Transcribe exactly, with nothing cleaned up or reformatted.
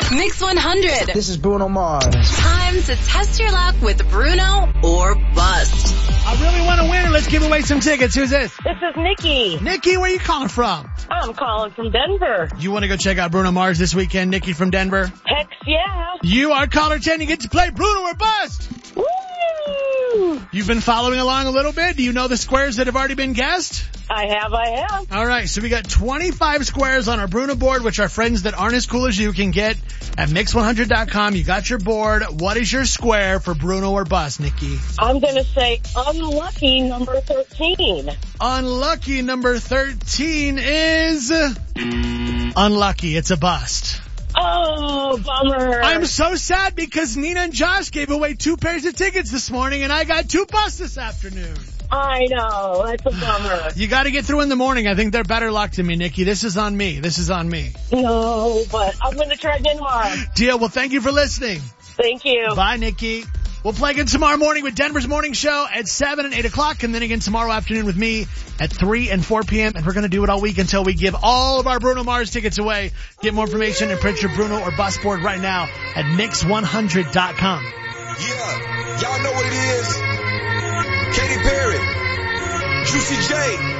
Mix one hundred. This is Bruno Mars. Time to test your luck with Bruno or Bust. I really want to win. Let's give away some tickets. Who's this? This is Nikki. Nikki, where you calling from? I'm calling from Denver. You want to go check out Bruno Mars this weekend, Nikki from Denver? Heck yeah. You are caller ten. You get to play Bruno or Bust. Woo! You've been following along a little bit. Do you know the squares that have already been guessed? I have, I have. All right, so we got twenty-five squares on our Bruno board, which our friends that aren't as cool as you can get at mix one hundred dot com. You got your board. What is your square for Bruno or Bust, Nikki? I'm going to say unlucky number thirteen. Unlucky number thirteen is unlucky. It's a bust. Oh, bummer. I'm so sad because Nina and Josh gave away two pairs of tickets this morning, and I got two busts this afternoon. I know. That's a bummer. You got to get through in the morning. I think they're better luck to me, Nikki. This is on me. This is on me. No, but I'm going to try again tomorrow. Deal. Well, thank you for listening. Thank you. Bye, Nikki. We'll play again tomorrow morning with Denver's Morning Show at seven and eight o'clock, and then again tomorrow afternoon with me at three and four p.m., and we're going to do it all week until we give all of our Bruno Mars tickets away. Get more information and print your Bruno or Bust board right now at mix one hundred dot com. Yeah, y'all know what it is. Katy Perry, Juicy J.